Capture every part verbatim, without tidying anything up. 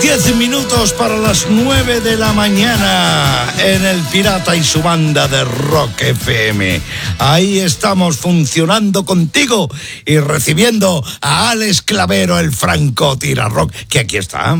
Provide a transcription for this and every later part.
Diez minutos para las nueve de la mañana en El Pirata y su banda de Rock F M. Ahí estamos funcionando contigo y recibiendo a Alex Clavero, el Franco Tirarock, que aquí está.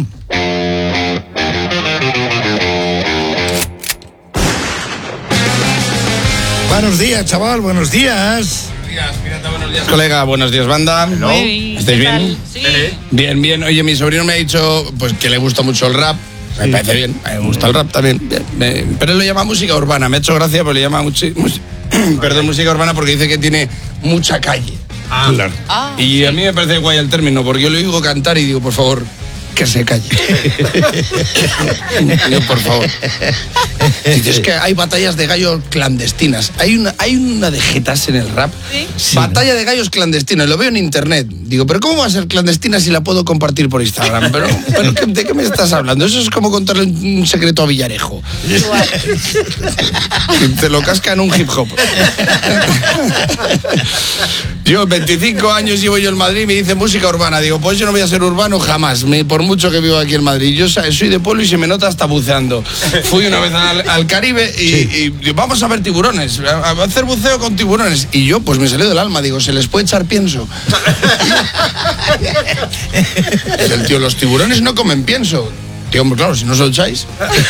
Buenos días, chaval, buenos días. Buenos días, pirata, buenos días, colega, buenos días, banda. ¿No? ¿Estáis bien? Sí. Bien, bien. Oye, mi sobrino me ha dicho pues que le gusta mucho el rap. Me sí. parece bien, me gusta el rap también. Bien, me, pero él lo llama música urbana. Me ha hecho gracia, pero le llama mucho, mucho, perdón, música urbana porque dice que tiene mucha calle. Ah, claro. Ah, y sí. A mí me parece guay el término, porque yo le oigo cantar y digo, por favor, que se calle. Yo, por favor. Es que hay batallas de gallos clandestinas. Hay una, hay una de jetas en el rap. ¿Sí? Sí. Batalla de gallos clandestinos. Lo veo en internet. Digo, ¿pero cómo va a ser clandestina si la puedo compartir por Instagram? Pero, pero ¿de qué me estás hablando? Eso es como contarle un secreto a Villarejo. Te lo cascan un hip hop. Yo, veinticinco años llevo yo en Madrid y me dice música urbana. Digo, pues yo no voy a ser urbano jamás. Me, por mucho que vivo aquí en Madrid. Yo soy de pueblo y se me nota hasta buceando. Fui una vez al, al Caribe y, sí. y vamos a ver tiburones, a, a hacer buceo con tiburones. Y yo, pues me salió del alma, digo, ¿se les puede echar pienso? El tío, los tiburones no comen pienso. Tío, hombre, claro, si no se lo echáis.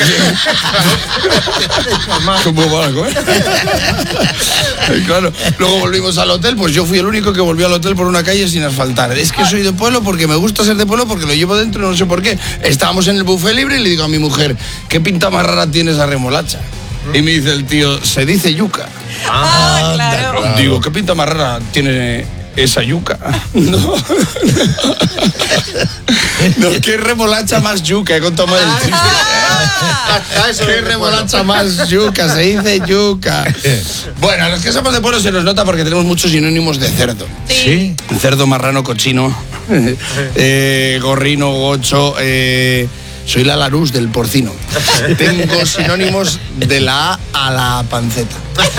¿Cómo van a comer? Claro. Luego volvimos al hotel, pues yo fui el único que volvió al hotel por una calle sin asfaltar. Es que soy de pueblo porque me gusta ser de pueblo, porque lo llevo dentro, no sé por qué. Estábamos en el buffet libre y le digo a mi mujer, ¿qué pinta más rara tiene esa remolacha? Y me dice el tío, se dice yuca. Ah, claro. claro. Digo, ¿qué pinta más rara tiene esa yuca? No. No, ¿qué remolacha más yuca? He contado el chiste. Ah, ¿Qué remolacha más yuca? Se dice yuca. Bueno, a los que somos de pueblo se nos nota porque tenemos muchos sinónimos de cerdo. Sí. Cerdo, marrano, cochino, eh, gorrino, gocho, eh, soy la Larús del porcino. Tengo sinónimos de la A a la panceta.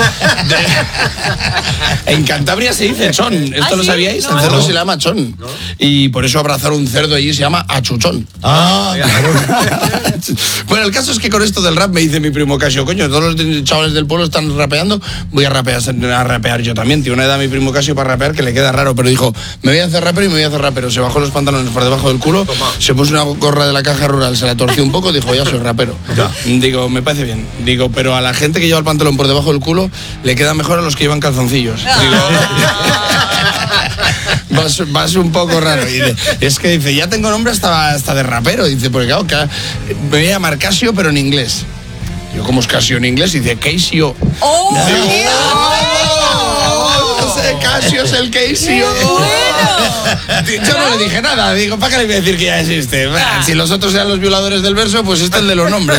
De... En Cantabria se dice chón. ¿Esto ¿Ah, lo sí? sabíais? No. El cerdo se le llama chón. ¿No? Y por eso abrazar un cerdo allí se llama achuchón. Ah, bueno, el caso es que con esto del rap me dice mi primo Casio, coño, todos los chavales del pueblo están rapeando, voy a rapear, a rapear yo también. Tiene una edad mi primo Casio para rapear que le queda raro, pero dijo, me voy a hacer rapero y me voy a hacer rapero. Se bajó los pantalones por debajo del culo, Toma. se puso una gorra de la Caja Rural, se la torció un poco, dijo, ya soy rapero. Ya. Digo, me parece bien. Digo, pero a la gente que lleva el pantalón por debajo del culo le queda mejor a los que llevan calzoncillos. Digo, vas, vas un poco raro. Y de, es que dice, ya tengo nombre hasta, hasta de rapero. Dice, porque claro, que me voy a llamar Casio, pero en inglés. Yo, ¿cómo es Casio en inglés? Y dice, Casio. ¡Oh! Digo, ¡oh! No sé, Casio es el Casio. Yo no le dije nada, digo, ¿para qué le voy a decir que ya existe? Si los otros eran los violadores del verso, pues este es el de los nombres.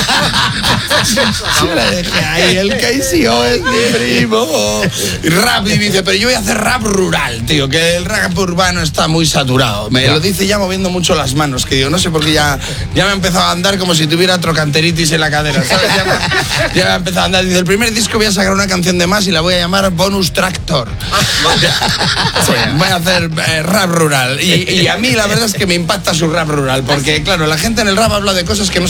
Yo le dije, ay, el Casio es mi primo. Y rap, y dice, pero yo voy a hacer rap rural, tío, que el rap urbano está muy saturado. Me lo dice ya moviendo mucho las manos, que digo, no sé por qué ya, ya me ha empezado a andar como si tuviera trocanteritis en la cadera, ¿sabes? Ya me, ya me ha empezado a andar. Dice, el primer disco voy a sacar una canción de más y la voy a llamar Bonus Tractor. Sí, voy a hacer eh, rap rural. Y, y a mí la verdad es que me impacta su rap rural, porque claro, la gente en el rap habla de cosas que no